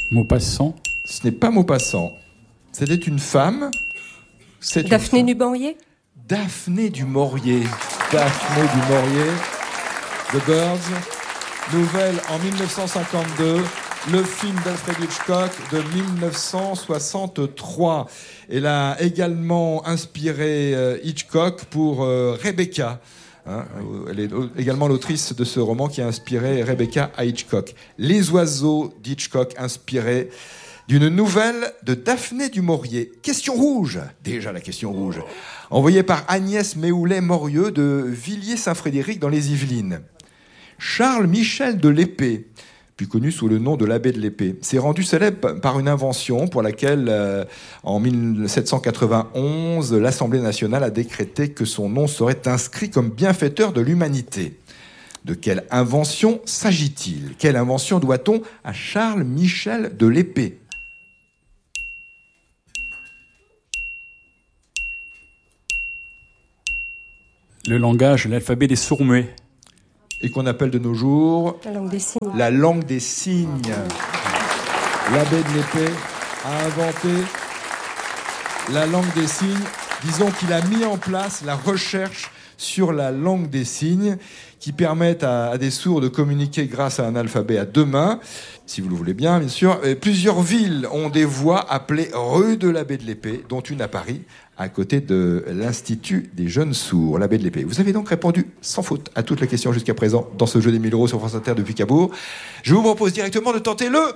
Maupassant. Ce n'est pas Maupassant. C'était une femme. Daphné du Maurier. Daphné du Maurier. Daphné du Maurier. The Birds. Nouvelle en 1952. Le film d'Alfred Hitchcock de 1963. Elle a également inspiré Hitchcock pour Rebecca. Elle est également l'autrice de ce roman qui a inspiré Rebecca à Hitchcock. Les oiseaux d'Hitchcock inspirés d'une nouvelle de Daphné du Maurier. Question rouge, déjà la question rouge, envoyée par Agnès Méhoulet-Morieux de Villiers-Saint-Frédéric dans les Yvelines. Charles Michel de l'Épée, plus connu sous le nom de l'abbé de l'Épée, s'est rendu célèbre par une invention pour laquelle, en 1791, l'Assemblée nationale a décrété que son nom serait inscrit comme bienfaiteur de l'humanité. De quelle invention s'agit-il ? Quelle invention doit-on à Charles Michel de l'Épée ? Le langage, l'alphabet des sourds-muets. Et qu'on appelle de nos jours La langue des signes. la langue des signes. L'abbé de l'Épée a inventé la langue des signes. Disons qu'il a mis en place la recherche sur la langue des signes qui permettent à des sourds de communiquer grâce à un alphabet à deux mains, si vous le voulez bien, bien sûr. Et plusieurs villes ont des voies appelées rue de l'abbé de l'Épée, dont une à Paris, à côté de l'Institut des jeunes sourds, l'abbé de l'Épée. Vous avez donc répondu sans faute à toutes les questions jusqu'à présent dans ce jeu des 1000 euros sur France Inter depuis Cabourg. Je vous propose directement de tenter le...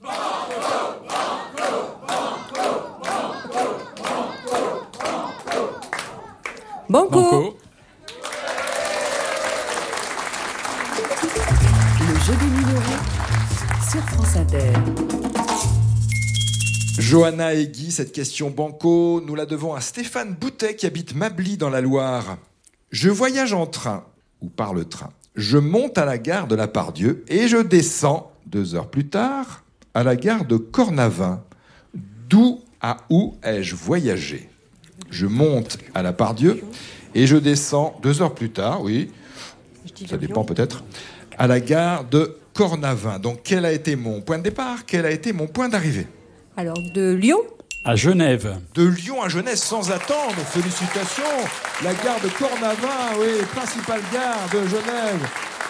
Banco. Le jeu des 1000 euros sur France Inter. Johanna et Guy, cette question banco, nous la devons à Stéphane Boutet qui habite Mably dans la Loire. Je voyage en train, ou par le train. Je monte à la gare de la Pardieu et je descends, 2 heures plus tard, à la gare de Cornavin. D'où à où ai-je voyagé ? Je monte à la Pardieu et je descends 2 heures plus tard, oui, ça dépend peut-être, à la gare de Cornavin. Donc quel a été mon point de départ ? Quel a été mon point d'arrivée ? Alors, de Lyon. À Genève. De Lyon à Genève, sans attendre, félicitations. La gare de Cornavin, oui, principale gare de Genève.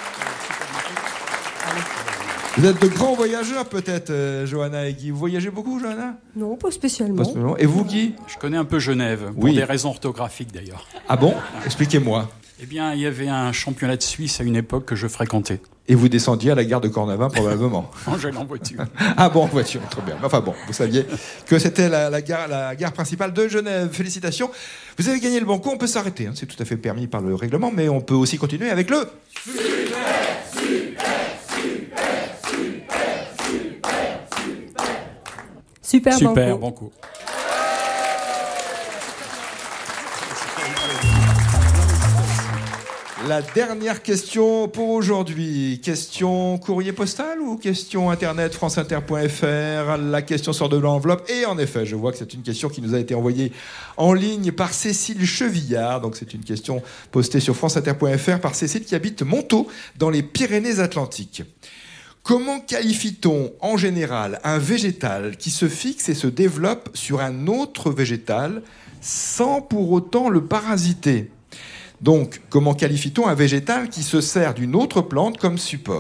Vous êtes de grands voyageurs peut-être, Johanna et Guy. Vous voyagez beaucoup, Johanna ? Non, pas spécialement. Pas spécialement. Et vous, Guy ? Je connais un peu Genève, pour Oui. des raisons orthographiques d'ailleurs. Ah bon ? Expliquez-moi. Eh bien, il y avait un championnat de Suisse à une époque que je fréquentais. Et vous descendiez à la gare de Cornavin, probablement. Non, j'allais en voiture. Ah bon, en voiture, très bien. Enfin bon, vous saviez que c'était la gare principale de Genève. Félicitations. Vous avez gagné le banco, on peut s'arrêter. Hein. C'est tout à fait permis par le règlement, mais on peut aussi continuer avec le... Super Super, banco. banco. La dernière question pour aujourd'hui. Question courrier postal ou question internet franceinter.fr ? La question sort de l'enveloppe. Et en effet, je vois que c'est une question qui nous a été envoyée en ligne par Cécile Chevillard. Donc c'est une question postée sur franceinter.fr par Cécile qui habite Montaut dans les Pyrénées-Atlantiques. Comment qualifie-t-on en général un végétal qui se fixe et se développe sur un autre végétal sans pour autant le parasiter ? Donc, comment qualifie-t-on un végétal qui se sert d'une autre plante comme support ?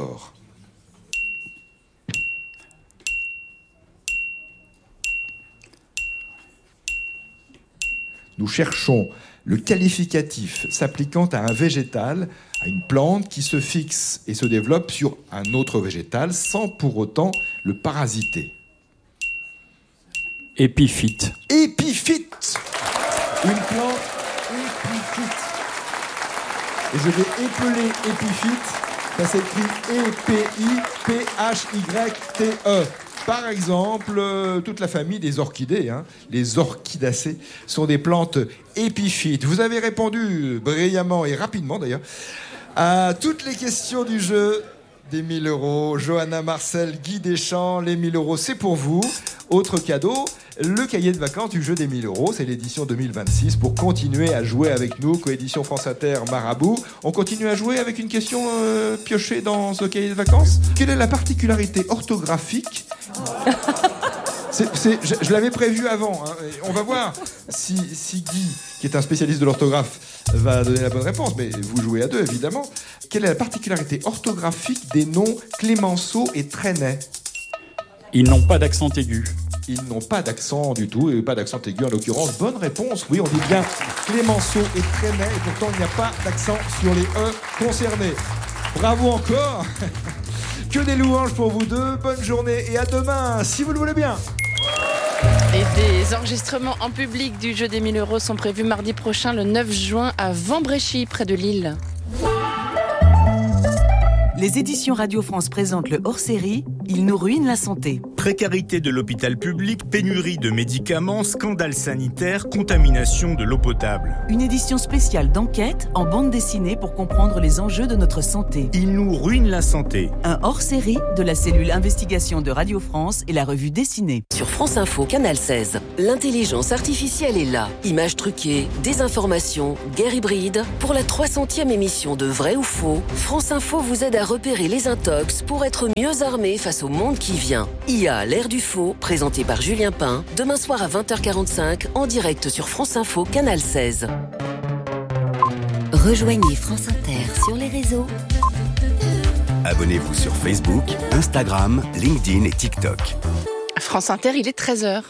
Nous cherchons le qualificatif s'appliquant à un végétal, à une plante qui se fixe et se développe sur un autre végétal sans pour autant le parasiter. Épiphyte. Épiphyte. Une plante épiphyte. Et je vais épeler épiphyte. Ça s'écrit E-P-I-P-H-Y-T-E. Par exemple, toute la famille des orchidées, hein, les orchidacées, sont des plantes épiphytes. Vous avez répondu brillamment et rapidement d'ailleurs à toutes les questions du jeu des 1000 euros. Johanna Marcel, Guy Deschamps, les 1000 euros, c'est pour vous. Autre cadeau, le cahier de vacances du jeu des 1000 euros. C'est l'édition 2026 pour continuer à jouer avec nous. Coédition France Inter, Marabout. On continue à jouer avec une question piochée dans ce cahier de vacances. Quelle est la particularité orthographique Je l'avais prévu avant. Hein. On va voir si Guy, qui est un spécialiste de l'orthographe, va donner la bonne réponse. Mais vous jouez à deux, évidemment. Quelle est la particularité orthographique des noms Clémenceau et Trenet ? Ils n'ont pas d'accent aigu. Ils n'ont pas d'accent du tout, et pas d'accent aigu en l'occurrence. Bonne réponse, oui, on dit bien Clémenceau et Trenet, et pourtant il n'y a pas d'accent sur les E concernés. Bravo encore. Que des louanges pour vous deux, bonne journée et à demain, si vous le voulez bien. Et des enregistrements en public du jeu des 1000 € sont prévus mardi prochain, le 9 juin, à Vambréchy, près de Lille. Les éditions Radio France présentent le hors-série « Il nous ruine la santé ». Précarité de l'hôpital public, pénurie de médicaments, scandale sanitaire, contamination de l'eau potable. Une édition spéciale d'enquête en bande dessinée pour comprendre les enjeux de notre santé. Il nous ruine la santé. Un hors-série de la cellule investigation de Radio France et la revue dessinée. Sur France Info, Canal 16, l'intelligence artificielle est là. Images truquées, désinformation, guerre hybride. Pour la 300e émission de Vrai ou Faux, France Info vous aide à repérer les intox pour être mieux armé face au monde qui vient. IA, l'ère du faux, présenté par Julien Pain, demain soir à 20h45, en direct sur France Info, Canal 16. Rejoignez France Inter sur les réseaux. Abonnez-vous sur Facebook, Instagram, LinkedIn et TikTok. France Inter, il est 13h.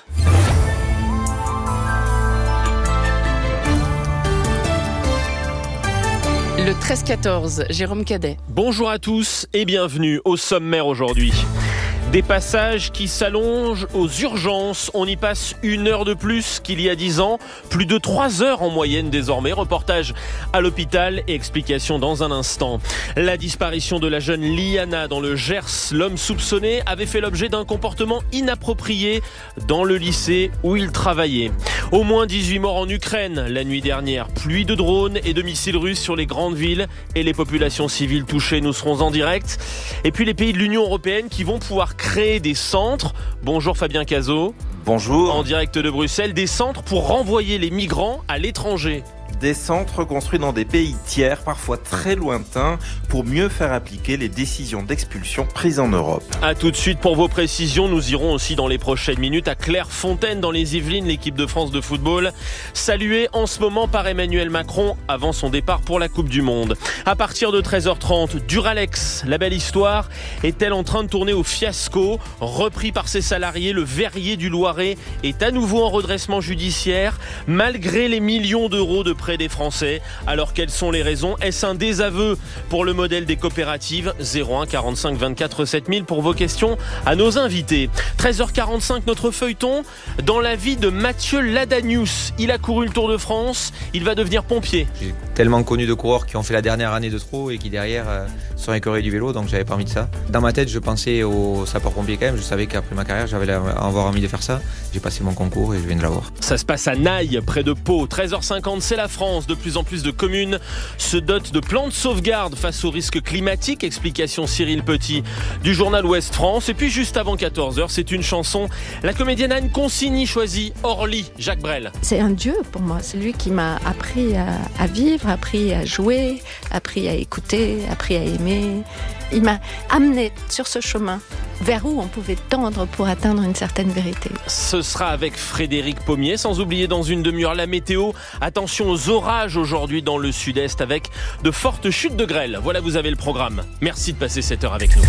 Le 13-14, Jérôme Cadet. Bonjour à tous et bienvenue au sommaire aujourd'hui. Des passages qui s'allongent aux urgences. On y passe 1 heure de plus qu'il y a 10 ans. Plus de 3 heures en moyenne désormais. Reportage à l'hôpital et explication dans un instant. La disparition de la jeune Liana dans le Gers. L'homme soupçonné avait fait l'objet d'un comportement inapproprié dans le lycée où il travaillait. Au moins 18 morts en Ukraine la nuit dernière. Pluie de drones et de missiles russes sur les grandes villes et les populations civiles touchées. Nous serons en direct. Et puis les pays de l'Union européenne qui vont pouvoir créer des centres. Bonjour Fabien Cazot. Bonjour. En direct de Bruxelles, des centres pour renvoyer les migrants à l'étranger. Des centres construits dans des pays tiers, parfois très lointains, pour mieux faire appliquer les décisions d'expulsion prises en Europe. A tout de suite pour vos précisions. Nous irons aussi dans les prochaines minutes à Clairefontaine dans les Yvelines, l'équipe de France de football, saluée en ce moment par Emmanuel Macron avant son départ pour la Coupe du Monde. À partir de 13h30, Duralex, la belle histoire, est-elle en train de tourner au fiasco? Repris par ses salariés, le verrier du Loiret est à nouveau en redressement judiciaire, malgré les millions d'euros de prêts des Français. Alors quelles sont les raisons? Est-ce un désaveu pour le modèle des coopératives? 01 45 24 7000 pour vos questions à nos invités. 13h45, notre feuilleton dans la vie de Mathieu Ladanius. Il a couru le Tour de France, il va devenir pompier. J'ai tellement connu de coureurs qui ont fait la dernière année de trop et qui derrière sont écœurés du vélo, donc j'avais pas envie de ça. Dans ma tête, je pensais aux sapeurs-pompiers quand même. Je savais qu'après ma carrière, j'avais avoir envie de faire ça. J'ai passé mon concours et je viens de l'avoir. Ça se passe à Naï, près de Pau. 13h50, c'est la France. De plus en plus de communes se dotent de plans de sauvegarde face aux risques climatiques. Explication Cyril Petit du journal Ouest France. Et puis juste avant 14h, c'est une chanson. La comédienne Anne Consigny choisit Orly, Jacques Brel. C'est un dieu pour moi. C'est lui qui m'a appris à vivre, appris à jouer, appris à écouter, appris à aimer. Il m'a amené sur ce chemin vers où on pouvait tendre pour atteindre une certaine vérité. Ce sera avec Frédéric Pommier, sans oublier dans une demi-heure la météo. Attention aux orages aujourd'hui dans le sud-est avec de fortes chutes de grêle. Voilà, vous avez le programme. Merci de passer cette heure avec nous.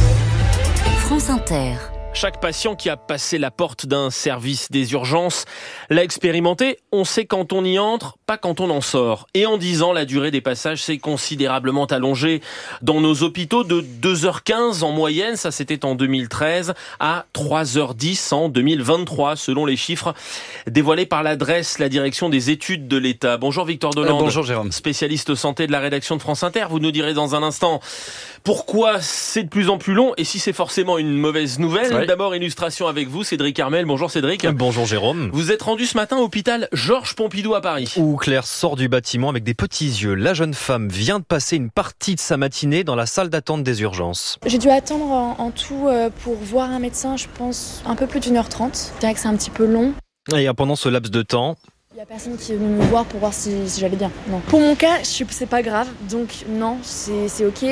France Inter. Chaque patient qui a passé la porte d'un service des urgences l'a expérimenté. On sait quand on y entre, pas quand on en sort. Et en 10 ans, la durée des passages s'est considérablement allongée dans nos hôpitaux de 2h15 en moyenne. Ça, c'était en 2013 à 3h10 en 2023, selon les chiffres dévoilés par l'adresse, la direction des études de l'État. Bonjour Victor Delande. Bonjour Jérôme. Spécialiste santé de la rédaction de France Inter. Vous nous direz dans un instant pourquoi c'est de plus en plus long et si c'est forcément une mauvaise nouvelle. Oui. D'abord, illustration avec vous, Cédric Armel. Bonjour Cédric. Bonjour Jérôme. Vous êtes rendu ce matin à l'hôpital Georges Pompidou à Paris. Où Claire sort du bâtiment avec des petits yeux. La jeune femme vient de passer une partie de sa matinée dans la salle d'attente des urgences. J'ai dû attendre en tout pour voir un médecin, je pense, un peu plus d'1h30. Je dirais que c'est un petit peu long. Et pendant ce laps de temps, Il n'y a personne qui est venu me voir pour voir si j'allais bien. Non. Pour mon cas, c'est pas grave, donc non, c'est ok.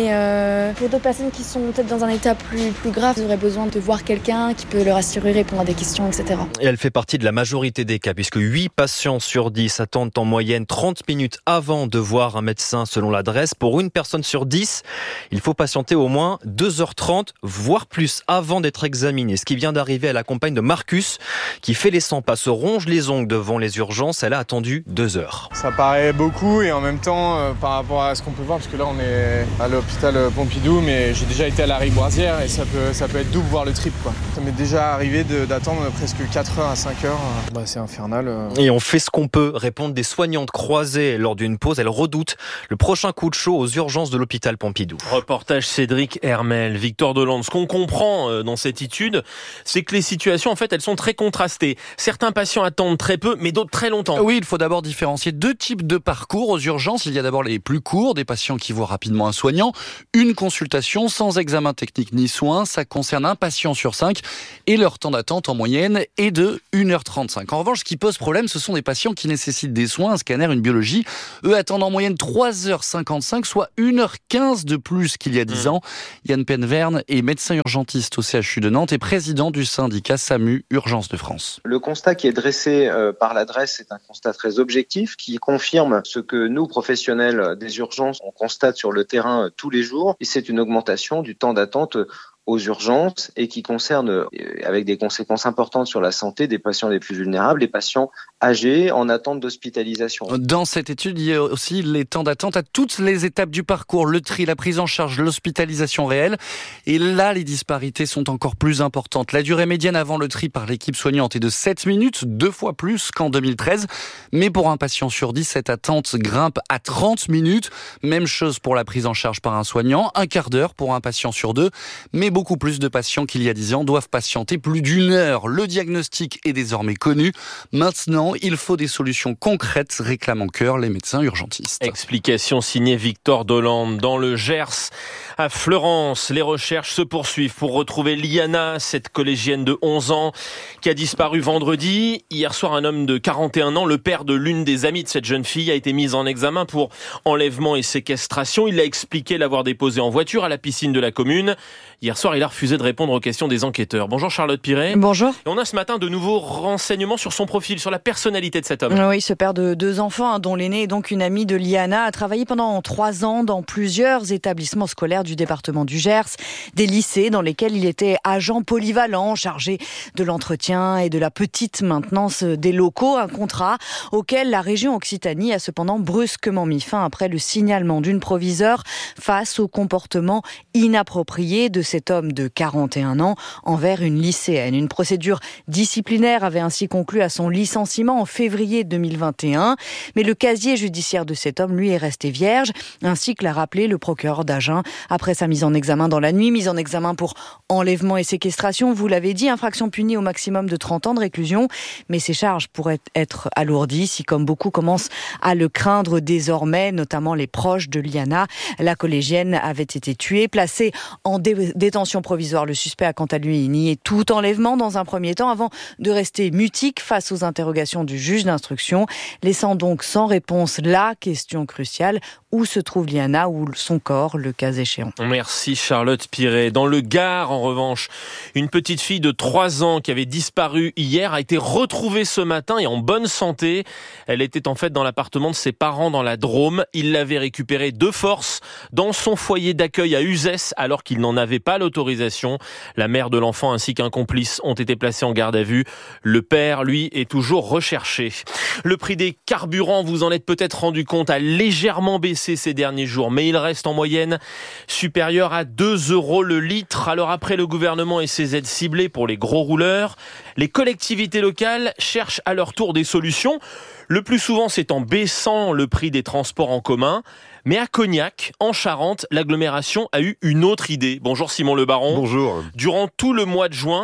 Mais pour d'autres personnes qui sont peut-être dans un état plus grave, ils auraient besoin de voir quelqu'un qui peut leur assurer, répondre à des questions, etc. Et elle fait partie de la majorité des cas, puisque 8 patients sur 10 attendent en moyenne 30 minutes avant de voir un médecin selon l'adresse. Pour une personne sur 10, il faut patienter au moins 2h30, voire plus, avant d'être examiné. Ce qui vient d'arriver à la compagne de Marcus, qui fait les 100 pas, se ronge les ongles devant les urgences. Elle a attendu 2 heures. Ça paraît beaucoup et en même temps, par rapport à ce qu'on peut voir, parce que là on est à l'hôpital Pompidou, mais j'ai déjà été à la Riboisière et ça peut être double, voire le triple, quoi. Ça m'est déjà arrivé d'attendre presque 4 heures à 5 heures. C'est infernal. Et on fait ce qu'on peut, répondent des soignantes croisées lors d'une pause. Elles redoutent le prochain coup de chaud aux urgences de l'hôpital Pompidou. Reportage Cédric Hermel, Victor Delande. Ce qu'on comprend dans cette étude, c'est que les situations, en fait, elles sont très contrastées. Certains patients attendent très peu, mais d'autres très longtemps. Oui, il faut d'abord différencier 2 types de parcours aux urgences. Il y a d'abord les plus courts, des patients qui voient rapidement un soignant. Une consultation sans examen technique ni soins, ça concerne un patient sur 5 et leur temps d'attente en moyenne est de 1h35. En revanche, ce qui pose problème, ce sont des patients qui nécessitent des soins, un scanner, une biologie. Eux attendent en moyenne 3h55, soit 1h15 de plus qu'il y a 10 ans. Yann Penverne est médecin urgentiste au CHU de Nantes et président du syndicat SAMU Urgence de France. Le constat qui est dressé par l'adresse est un constat très objectif qui confirme ce que nous, professionnels des urgences, on constate sur le terrain tous les jours. Et c'est une augmentation du temps d'attente aux urgences et qui concerne, avec des conséquences importantes sur la santé des patients les plus vulnérables, les patients âgés en attente d'hospitalisation. Dans cette étude, il y a aussi les temps d'attente à toutes les étapes du parcours, le tri, la prise en charge, l'hospitalisation réelle. Et là, les disparités sont encore plus importantes. La durée médiane avant le tri par l'équipe soignante est de 7 minutes, 2 fois plus qu'en 2013. Mais pour un patient sur 10, cette attente grimpe à 30 minutes. Même chose pour la prise en charge par un soignant, un quart d'heure pour un patient sur 2. Mais beaucoup plus de patients qu'il y a 10 ans doivent patienter plus d'1 heure. Le diagnostic est désormais connu. Maintenant, il faut des solutions concrètes, réclament en chœur les médecins urgentistes. Explication signée Victor Delande. Dans le Gers, à Fleurance, les recherches se poursuivent pour retrouver Liana, cette collégienne de 11 ans qui a disparu vendredi. Hier soir, un homme de 41 ans, le père de l'une des amies de cette jeune fille, a été mis en examen pour enlèvement et séquestration. Il a expliqué l'avoir déposée en voiture à la piscine de la commune. Hier soir, il a refusé de répondre aux questions des enquêteurs. Bonjour Charlotte Piret. Bonjour. Et on a ce matin de nouveaux renseignements sur son profil, sur la personnalité de cet homme. Oui, ce père de 2 enfants, dont l'aîné est donc une amie de Liana, a travaillé pendant 3 ans dans plusieurs établissements scolaires du département du Gers, des lycées dans lesquels il était agent polyvalent, chargé de l'entretien et de la petite maintenance des locaux, un contrat auquel la région Occitanie a cependant brusquement mis fin après le signalement d'une proviseure face au comportement inapproprié de cet homme de 41 ans envers une lycéenne. Une procédure disciplinaire avait ainsi conclu à son licenciement en février 2021. Mais le casier judiciaire de cet homme, lui, est resté vierge, ainsi que l'a rappelé le procureur d'Agen après sa mise en examen dans la nuit, mise en examen pour enlèvement et séquestration. Vous l'avez dit, infraction punie au maximum de 30 ans de réclusion. Mais ces charges pourraient être alourdies si, comme beaucoup commencent à le craindre désormais, notamment les proches de Liana. La collégienne avait été tuée, placée en détention provisoire. Le suspect a quant à lui nié tout enlèvement dans un premier temps avant de rester mutique face aux interrogations du juge d'instruction, laissant donc sans réponse la question cruciale: où se trouve Liana ou son corps, le cas échéant. Merci Charlotte Piret. Dans le Gard, en revanche, une petite fille de 3 ans qui avait disparu hier a été retrouvée ce matin et en bonne santé. Elle était en fait dans l'appartement de ses parents dans la Drôme. Il l'avait récupérée de force dans son foyer d'accueil à Uzès alors qu'il n'en avait pas l'autorisation. La mère de l'enfant ainsi qu'un complice ont été placés en garde à vue. Le père, lui, est toujours recherché. Le prix des carburants, vous en êtes peut-être rendu compte, a légèrement baissé ces derniers jours, mais il reste en moyenne supérieur à 2 € le litre. Alors après le gouvernement et ses aides ciblées pour les gros rouleurs, les collectivités locales cherchent à leur tour des solutions. Le plus souvent, c'est en baissant le prix des transports en commun. Mais à Cognac, en Charente, l'agglomération a eu une autre idée. Bonjour Simon Le Baron. Bonjour. Durant tout le mois de juin,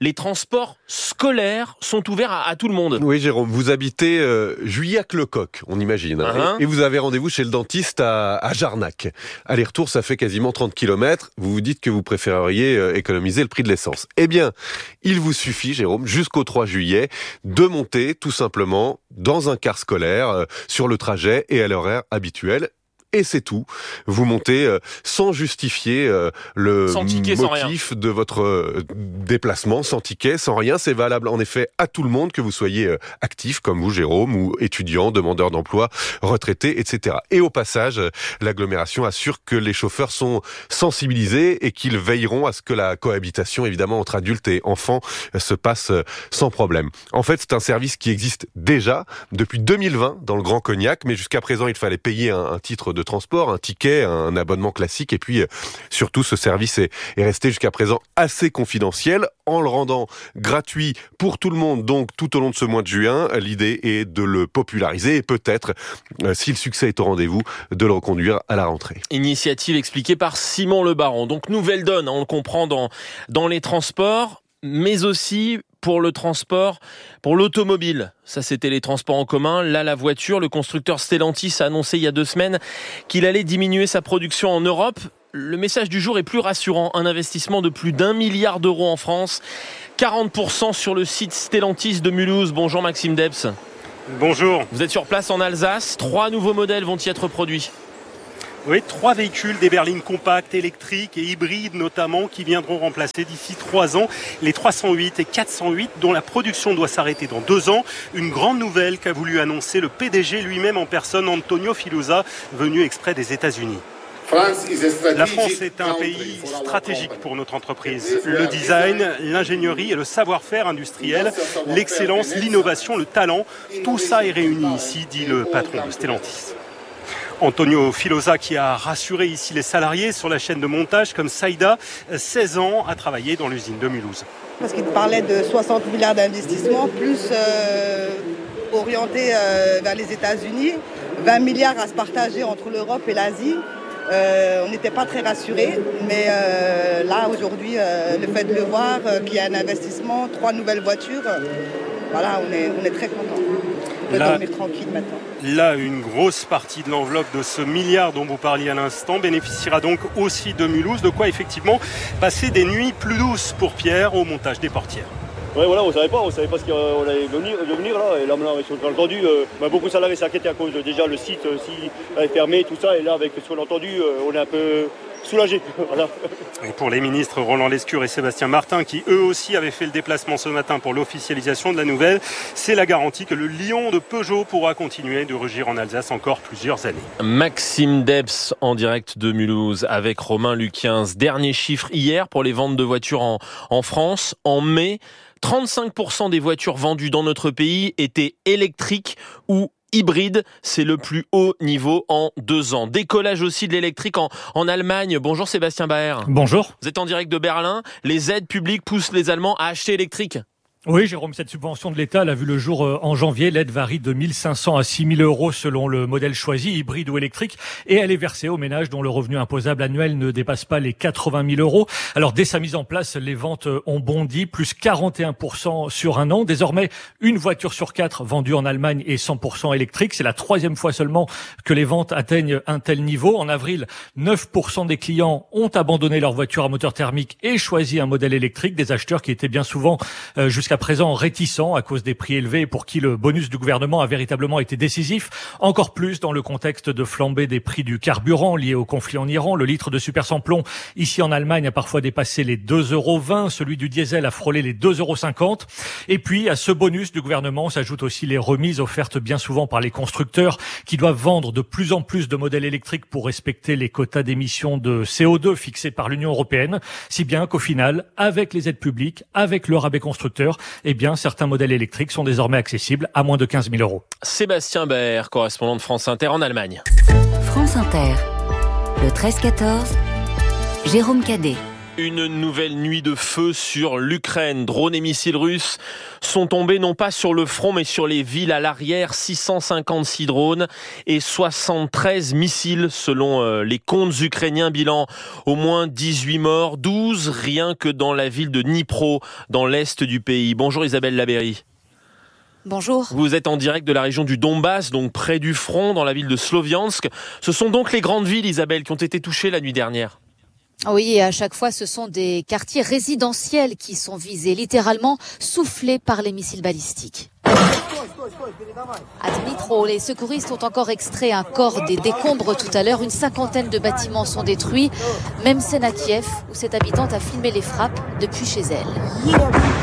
les transports scolaires sont ouverts à tout le monde. Oui, Jérôme, vous habitez Juillac-le-Coq, on imagine. Et vous avez rendez-vous chez le dentiste à Jarnac. Aller-retour, ça fait quasiment 30 km. Vous vous dites que vous préféreriez économiser le prix de l'essence. Eh bien, il vous suffit, Jérôme, jusqu'au 3 juillet, de monter tout simplement dans un car scolaire sur le trajet et à l'horaire habituel. Et c'est tout. Vous montez sans justifier le motif de votre déplacement, sans ticket, sans rien. C'est valable en effet à tout le monde, que vous soyez actif comme vous, Jérôme, ou étudiant, demandeur d'emploi, retraité, etc. Et au passage, l'agglomération assure que les chauffeurs sont sensibilisés et qu'ils veilleront à ce que la cohabitation, évidemment, entre adultes et enfants se passe sans problème. En fait, c'est un service qui existe déjà depuis 2020 dans le Grand Cognac, mais jusqu'à présent, il fallait payer un titre de transport, un ticket, un abonnement classique, et puis surtout ce service est resté jusqu'à présent assez confidentiel. En le rendant gratuit pour tout le monde, donc tout au long de ce mois de juin, l'idée est de le populariser et peut-être, si le succès est au rendez-vous, de le reconduire à la rentrée. Initiative expliquée par Simon Le Baron. Donc nouvelle donne, on le comprend dans les transports, mais aussi pour le transport, pour l'automobile. Ça, c'était les transports en commun. Là, la voiture, le constructeur Stellantis a annoncé il y a 2 semaines qu'il allait diminuer sa production en Europe. Le message du jour est plus rassurant. Un investissement de plus d'1 milliard d'euros en France. 40% sur le site Stellantis de Mulhouse. Bonjour Maxime Debs. Bonjour. Vous êtes sur place en Alsace. 3 nouveaux modèles vont y être produits. Oui, 3 véhicules, des berlines compactes, électriques et hybrides notamment, qui viendront remplacer d'ici 3 ans les 308 et 408 dont la production doit s'arrêter dans 2 ans. Une grande nouvelle qu'a voulu annoncer le PDG lui-même en personne, Antonio Filosa, venu exprès des États-Unis. La France est un pays stratégique pour notre entreprise. Le design, l'ingénierie et le savoir-faire industriel, l'excellence, l'innovation, le talent, tout ça est réuni ici, dit le patron de Stellantis. Antonio Filosa qui a rassuré ici les salariés sur la chaîne de montage comme Saïda, 16 ans, a travaillé dans l'usine de Mulhouse. Parce qu'il parlait de 60 milliards d'investissements, plus orienté vers les États-Unis, 20 milliards à se partager entre l'Europe et l'Asie. On n'était pas très rassurés, mais là aujourd'hui, le fait de le voir, qu'il y a un investissement, 3 nouvelles voitures, voilà, on est très contents. On peut dormir tranquille maintenant. Là, une grosse partie de l'enveloppe de ce milliard dont vous parliez à l'instant bénéficiera donc aussi de Mulhouse, de quoi effectivement passer des nuits plus douces pour Pierre au montage des portières. Ouais, voilà, on savait pas ce qu'on allait devenir là, et là maintenant avec ce qu'on a entendu, beaucoup de salariés s'inquiétaient à cause de déjà le site s'il est fermé, tout ça, et là avec ce qu'on a entendu, on est un peu soulagé. Voilà. Et pour les ministres Roland Lescure et Sébastien Martin, qui eux aussi avaient fait le déplacement ce matin pour l'officialisation de la nouvelle, c'est la garantie que le lion de Peugeot pourra continuer de rugir en Alsace encore plusieurs années. Maxime Debs en direct de Mulhouse avec Romain Luquiens. Dernier chiffre hier pour les ventes de voitures en France. En mai, 35% des voitures vendues dans notre pays étaient électriques ou hybride, c'est le plus haut niveau en 2 ans. Décollage aussi de l'électrique en Allemagne. Bonjour Sébastien Baer. Bonjour. Vous êtes en direct de Berlin. Les aides publiques poussent les Allemands à acheter électrique. Oui, Jérôme, cette subvention de l'État, elle a vu le jour en janvier. L'aide varie de 1 500 à 6 000 euros selon le modèle choisi, hybride ou électrique. Et elle est versée aux ménages dont le revenu imposable annuel ne dépasse pas les 80 000 euros. Alors, dès sa mise en place, les ventes ont bondi, plus 41% sur un an. Désormais, une voiture sur 4 vendue en Allemagne est 100% électrique. C'est la 3e fois seulement que les ventes atteignent un tel niveau. En avril, 9% des clients ont abandonné leur voiture à moteur thermique et choisi un modèle électrique. Des acheteurs qui étaient bien souvent jusqu'à présent réticents à cause des prix élevés, pour qui le bonus du gouvernement a véritablement été décisif. Encore plus dans le contexte de flambée des prix du carburant lié au conflit en Iran. Le litre de super sans plomb ici en Allemagne a parfois dépassé les 2,20 €. Celui du diesel a frôlé les 2,50 €. Et puis à ce bonus du gouvernement s'ajoutent aussi les remises offertes bien souvent par les constructeurs qui doivent vendre de plus en plus de modèles électriques pour respecter les quotas d'émissions de CO2 fixés par l'Union européenne. Si bien qu'au final, avec les aides publiques, avec le rabais constructeur, eh bien, certains modèles électriques sont désormais accessibles à moins de 15 000 €. Sébastien Baer, correspondant de France Inter en Allemagne. France Inter, le 13-14, Jérôme Cadet. Une nouvelle nuit de feu sur l'Ukraine. Drones et missiles russes sont tombés non pas sur le front mais sur les villes à l'arrière. 656 drones et 73 missiles selon les comptes ukrainiens. Bilan au moins 18 morts, 12 rien que dans la ville de Dnipro dans l'est du pays. Bonjour Isabelle Labéry. Bonjour. Vous êtes en direct de la région du Donbass, donc près du front, dans la ville de Sloviansk. Ce sont donc les grandes villes, Isabelle, qui ont été touchées la nuit dernière. Oui, et à chaque fois, ce sont des quartiers résidentiels qui sont visés, littéralement soufflés par les missiles balistiques. À Dnipro, les secouristes ont encore extrait un corps des décombres tout à l'heure. Une cinquantaine de bâtiments sont détruits. Même scène à Kiev, où cette habitante a filmé les frappes depuis chez elle.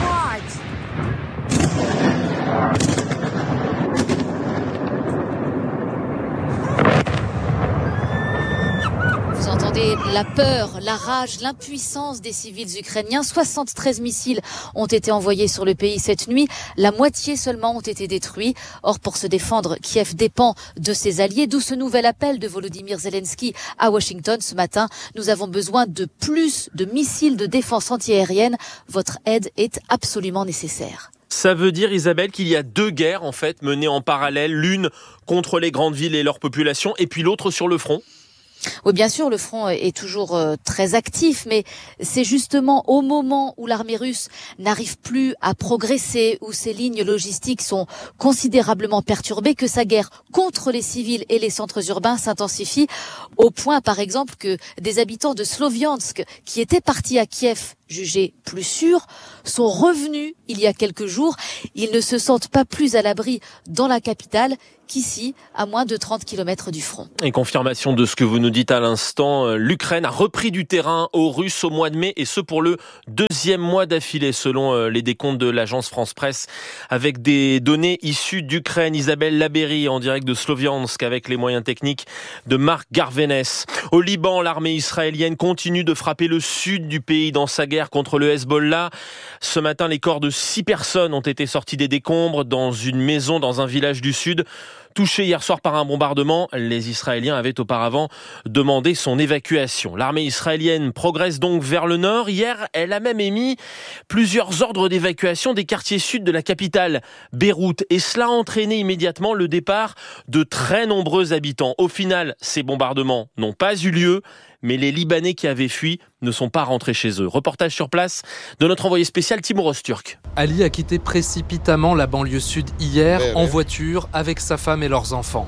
Vous entendez la peur, la rage, l'impuissance des civils ukrainiens. 73 missiles ont été envoyés sur le pays cette nuit. La moitié seulement ont été détruits. Or, pour se défendre, Kiev dépend de ses alliés. D'où ce nouvel appel de Volodymyr Zelensky à Washington ce matin. Nous avons besoin de plus de missiles de défense antiaérienne. Votre aide est absolument nécessaire. Ça veut dire, Isabelle, qu'il y a deux guerres en fait menées en parallèle, l'une contre les grandes villes et leur population, et puis l'autre sur le front. Oui, bien sûr, le front est toujours très actif, mais c'est justement au moment où l'armée russe n'arrive plus à progresser, où ses lignes logistiques sont considérablement perturbées, que sa guerre contre les civils et les centres urbains s'intensifie, au point, par exemple, que des habitants de Sloviansk, qui étaient partis à Kiev, jugés plus sûrs, sont revenus il y a quelques jours. Ils ne se sentent pas plus à l'abri dans la capitale qu'ici, à moins de 30 km du front. Et confirmation de ce que vous nous dites à l'instant, l'Ukraine a repris du terrain aux Russes au mois de mai, et ce pour le deuxième mois d'affilée, selon les décomptes de l'agence France Presse, avec des données issues d'Ukraine. Isabelle Labéry en direct de Sloviansk avec les moyens techniques de Marc Garvenès. Au Liban, l'armée israélienne continue de frapper le sud du pays dans sa guerre contre le Hezbollah. Ce matin, les corps de 6 personnes ont été sortis des décombres dans une maison dans un village du sud. Touché hier soir par un bombardement, les Israéliens avaient auparavant demandé son évacuation. L'armée israélienne progresse donc vers le nord. Hier, elle a même émis plusieurs ordres d'évacuation des quartiers sud de la capitale, Beyrouth. Et cela a entraîné immédiatement le départ de très nombreux habitants. Au final, ces bombardements n'ont pas eu lieu, mais les Libanais qui avaient fui ne sont pas rentrés chez eux. Reportage sur place de notre envoyé spécial Timo Rosturk. Ali a quitté précipitamment la banlieue sud hier en voiture avec sa femme et leurs enfants.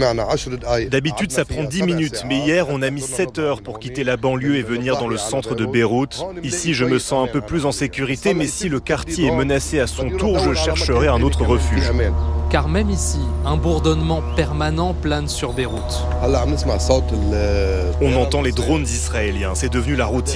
D'habitude ça prend 10 minutes, mais hier on a mis 7 heures pour quitter la banlieue et venir dans le centre de Beyrouth. Ici je me sens un peu plus en sécurité, mais si le quartier est menacé à son tour, je chercherai un autre refuge. Car même ici, un bourdonnement permanent plane sur Beyrouth. On entend les drones israéliens, c'est devenu la routine.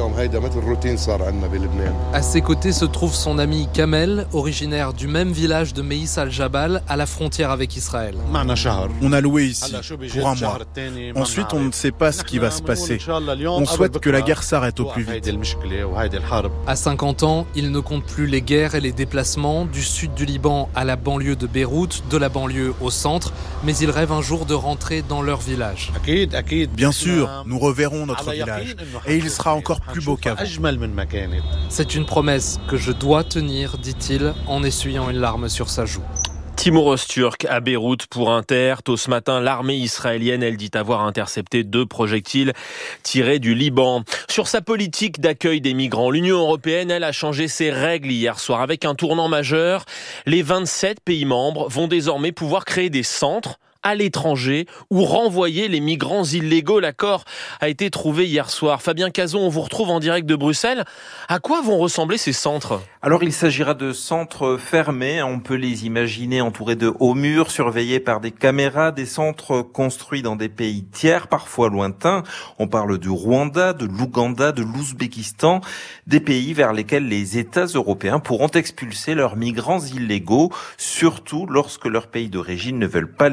À ses côtés se trouve son ami Kamel, originaire du même village de Meïs al-Jabal, à la frontière avec Israël. On a loué ici pour un mois. Ensuite, on ne sait pas ce qui va se passer. On souhaite que la guerre s'arrête au plus vite. À 50 ans, il ne compte plus les guerres et les déplacements du sud du Liban à la banlieue de Beyrouth, de la banlieue au centre, mais il rêve un jour de rentrer dans leur village. Bien sûr, nous reverrons notre village et il sera encore plus beau qu'avant. C'est une promesse que je dois tenir, dit-il, en essuyant une larme sur sa joue. Timo Rosturk à Beyrouth pour Inter. Tôt ce matin, l'armée israélienne, elle dit avoir intercepté 2 projectiles tirés du Liban. Sur sa politique d'accueil des migrants, l'Union européenne, elle a changé ses règles hier soir avec un tournant majeur. Les 27 pays membres vont désormais pouvoir créer des centres à l'étranger ou renvoyer les migrants illégaux. L'accord a été trouvé hier soir. Fabien Cazon, on vous retrouve en direct de Bruxelles. À quoi vont ressembler ces centres ? Alors il s'agira de centres fermés, on peut les imaginer entourés de hauts murs, surveillés par des caméras, des centres construits dans des pays tiers, parfois lointains. On parle du Rwanda, de l'Ouganda, de l'Ouzbékistan, des pays vers lesquels les États européens pourront expulser leurs migrants illégaux, surtout lorsque leurs pays d'origine ne veulent pas les reprendre.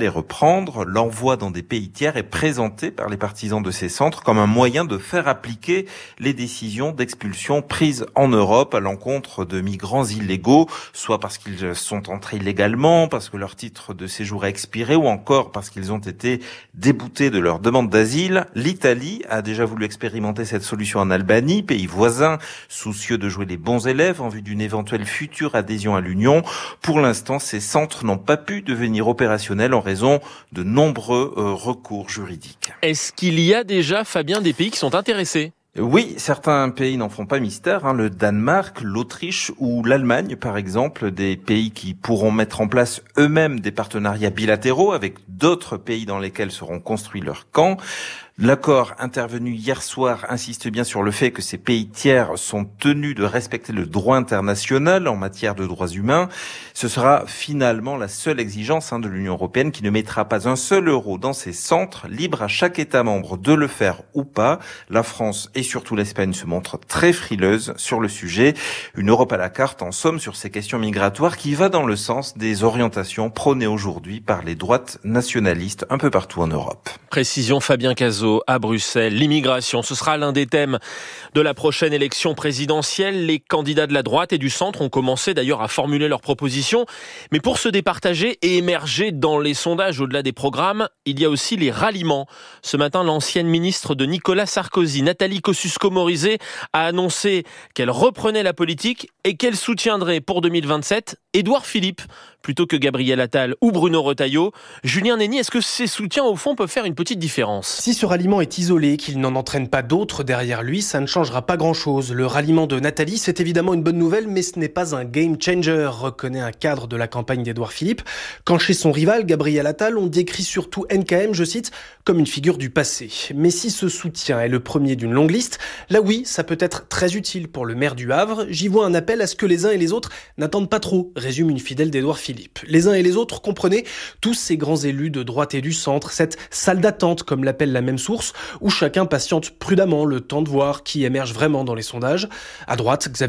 prendre. L'envoi dans des pays tiers est présenté par les partisans de ces centres comme un moyen de faire appliquer les décisions d'expulsion prises en Europe à l'encontre de migrants illégaux, soit parce qu'ils sont entrés illégalement, parce que leur titre de séjour a expiré ou encore parce qu'ils ont été déboutés de leur demande d'asile. L'Italie a déjà voulu expérimenter cette solution en Albanie, pays voisin, soucieux de jouer les bons élèves en vue d'une éventuelle future adhésion à l'Union. Pour l'instant, ces centres n'ont pas pu devenir opérationnels en raison de nombreux recours juridiques. Est-ce qu'il y a déjà, Fabien, des pays qui sont intéressés ? Oui, certains pays n'en font pas mystère, le Danemark, l'Autriche ou l'Allemagne par exemple, des pays qui pourront mettre en place eux-mêmes des partenariats bilatéraux avec d'autres pays dans lesquels seront construits leurs camps. L'accord intervenu hier soir insiste bien sur le fait que ces pays tiers sont tenus de respecter le droit international en matière de droits humains. Ce sera finalement la seule exigence de l'Union européenne qui ne mettra pas un seul euro dans ces centres, libre à chaque État membre de le faire ou pas. La France et surtout l'Espagne se montrent très frileuses sur le sujet. Une Europe à la carte, en somme, sur ces questions migratoires qui va dans le sens des orientations prônées aujourd'hui par les droites nationalistes un peu partout en Europe. Précision Fabien Cazot à Bruxelles. L'immigration, ce sera l'un des thèmes de la prochaine élection présidentielle. Les candidats de la droite et du centre ont commencé d'ailleurs à formuler leurs propositions. Mais pour se départager et émerger dans les sondages au-delà des programmes, il y a aussi les ralliements. Ce matin, l'ancienne ministre de Nicolas Sarkozy, Nathalie Kosciusko-Morizet, a annoncé qu'elle reprenait la politique et qu'elle soutiendrait pour 2027 Édouard Philippe plutôt que Gabriel Attal ou Bruno Retailleau. Julien Nény, est-ce que ces soutiens au fond peuvent faire une petite différence ? Si ce ralliement est isolé, qu'il n'en entraîne pas d'autres derrière lui, ça ne changera pas grand-chose. Le ralliement de Nathalie, c'est évidemment une bonne nouvelle, mais ce n'est pas un game changer, reconnaît un cadre de la campagne d'Édouard Philippe. Quand chez son rival, Gabriel Attal, on décrit surtout NKM, je cite, comme une figure du passé. Mais si ce soutien est le premier d'une longue liste, là oui, ça peut être très utile pour le maire du Havre. J'y vois un appel à ce que les uns et les autres n'attendent pas trop, résume une fidèle d'Édouard Philippe. Les uns et les autres, comprenez, tous ces grands élus de droite et du centre, cette salle d'attente, comme l'appelle la même source, où chacun patiente prudemment le temps de voir qui émerge vraiment dans les sondages. À droite, Xavier